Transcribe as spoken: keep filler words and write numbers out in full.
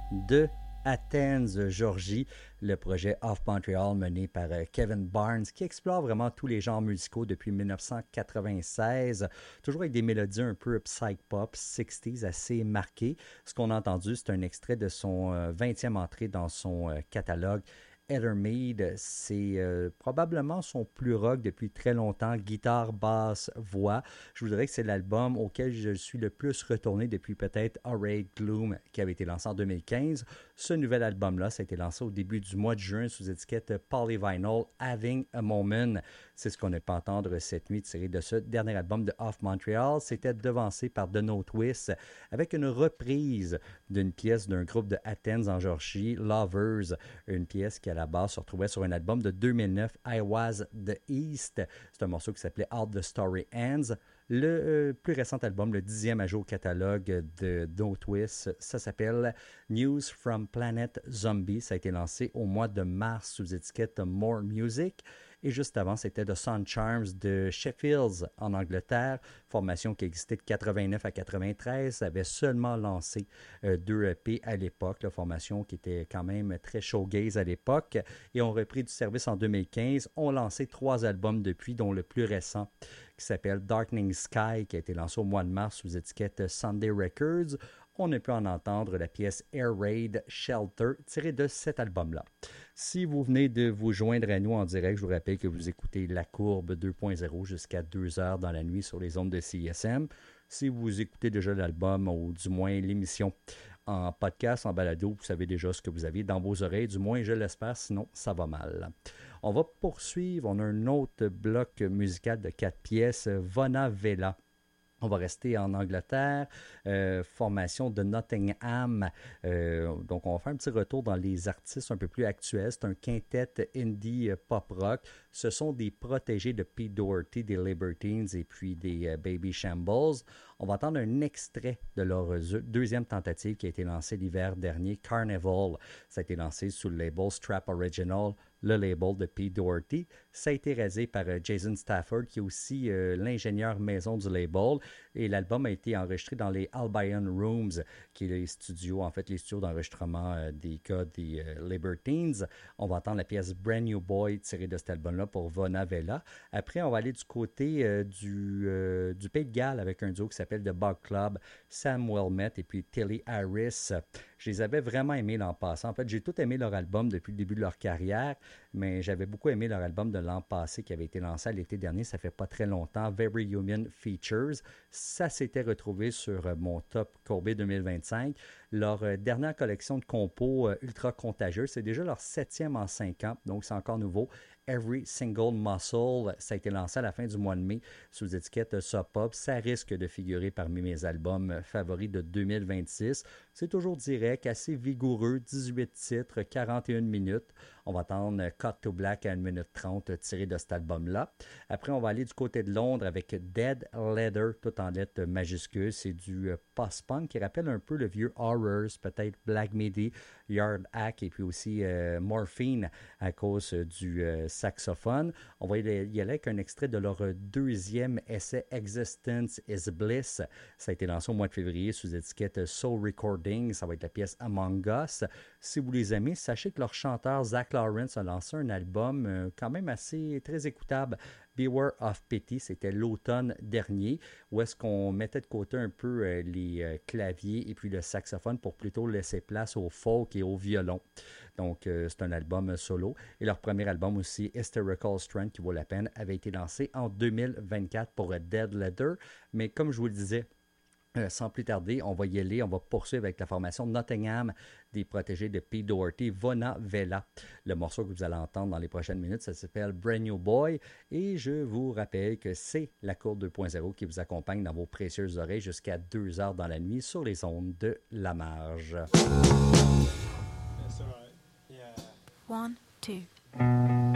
de Athens, Georgie, le projet Off Montreal mené par Kevin Barnes qui explore vraiment tous les genres musicaux depuis dix-neuf cent quatre-vingt-seize, toujours avec des mélodies un peu psych-pop, soixante assez marquées. Ce qu'on a entendu, c'est un extrait de son vingtième entrée dans son catalogue. Ethermead, c'est euh, probablement son plus rock depuis très longtemps, guitare, basse, voix. Je vous dirais que c'est l'album auquel je suis le plus retourné depuis peut-être Arrayed Gloom, qui avait été lancé en deux mille quinze. Ce nouvel album-là, ça a été lancé au début du mois de juin sous étiquette Polyvinyl, Having a Moment. C'est ce qu'on a pu entendre cette nuit tiré de ce dernier album de Off Montreal. C'était devancé par The No Twist avec une reprise d'une pièce d'un groupe de Athens en Georgie, Lovers, une pièce qui à la base se retrouvait sur un album de deux mille neuf, I Was the East. C'est un morceau qui s'appelait How the Story Ends. Le euh, plus récent album, le dixième à jour au catalogue de No Twist, ça s'appelle News from Planet Zombie. Ça a été lancé au mois de mars sous étiquette More Music. Et juste avant, c'était The Sun Charms de Sheffield en Angleterre, formation qui existait de quatre-vingt-neuf à quatre-vingt-treize. Ça avait seulement lancé euh, deux E P à l'époque, la formation qui était quand même très showgaze à l'époque. Et ont repris du service en deux mille quinze, ont lancé trois albums depuis, dont le plus récent qui s'appelle Darkening Sky, qui a été lancé au mois de mars sous étiquette Sunday Records. On a pu en entendre la pièce Air Raid Shelter tirée de cet album-là. Si vous venez de vous joindre à nous en direct, je vous rappelle que vous écoutez La Courbe deux point zéro jusqu'à deux heures dans la nuit sur les ondes de C I S M. Si vous écoutez déjà l'album ou du moins l'émission en podcast, en balado, vous savez déjà ce que vous avez dans vos oreilles, du moins je l'espère, sinon ça va mal. On va poursuivre, on a un autre bloc musical de quatre pièces, Vona Vela. On va rester en Angleterre, euh, formation de Nottingham. Euh, donc, on va faire un petit retour dans les artistes un peu plus actuels. C'est un quintet indie pop rock. Ce sont des protégés de Pete Doherty, des Libertines et puis des euh, Baby Shambles. On va entendre un extrait de leur deuxième tentative qui a été lancée l'hiver dernier, Carnival. Ça a été lancé sous le label Strap Original, le label de Pete Doherty. Ça a été réalisé par euh, Jason Stafford, qui est aussi euh, l'ingénieur maison du label. Et l'album a été enregistré dans les Albion Rooms, qui est les studios, en fait, les studios d'enregistrement euh, des gars des euh, Libertines. On va entendre la pièce Brand New Boy tirée de cet album-là pour Vona Vela. Après, on va aller du côté euh, du, euh, du Pays de Galles avec un duo qui s'appelle The Bug Club, Sam Wilmette et puis Tilly Harris. Je les avais vraiment aimés l'an passé. En fait, j'ai tout aimé leur album depuis le début de leur carrière, mais j'avais beaucoup aimé leur album de l'an passé qui avait été lancé à l'été dernier, ça fait pas très longtemps, Very Human Features. Ça s'était retrouvé sur mon top Courbet deux mille vingt-cinq. Leur euh, dernière collection de compos euh, ultra contagieux, c'est déjà leur septième en cinq ans, donc c'est encore nouveau. Every Single Muscle, ça a été lancé à la fin du mois de mai sous étiquette Sub Pop. Ça risque de figurer parmi mes albums favoris de deux mille vingt-six. C'est toujours direct, assez vigoureux, dix-huit titres, quarante et une minutes. On va attendre Cut to Black à une minute trente tiré de cet album-là. Après, on va aller du côté de Londres avec Dead Leather, tout en lettres majuscules. C'est du post-punk qui rappelle un peu le vieux Horrors, peut-être Black Midi, Yard Act et puis aussi euh, Morphine à cause du euh, saxophone. On va y aller avec un extrait de leur deuxième essai Existence is Bliss. Ça a été lancé au mois de février sous étiquette Soul Recording. Ça va être la pièce Among Us. Si vous les aimez, sachez que leur chanteur Zach Lawrence a lancé un album euh, quand même assez très écoutable. Beware of Pity, c'était l'automne dernier, où est-ce qu'on mettait de côté un peu euh, les euh, claviers et puis le saxophone pour plutôt laisser place au folk et au violon. Donc, euh, c'est un album solo. Et leur premier album aussi, Hysterical Strength, qui vaut la peine, avait été lancé en deux mille vingt-quatre pour Dead Leather. Mais comme je vous le disais, Euh, sans plus tarder, on va y aller, on va poursuivre avec la formation Nottingham des protégés de Pete Doherty, Vona Vela. Le morceau que vous allez entendre dans les prochaines minutes, ça s'appelle Brand New Boy. Et je vous rappelle que c'est la Courbe deux point zéro qui vous accompagne dans vos précieuses oreilles jusqu'à deux heures dans la nuit sur les ondes de La Marge. That's all right. Yeah. One, two.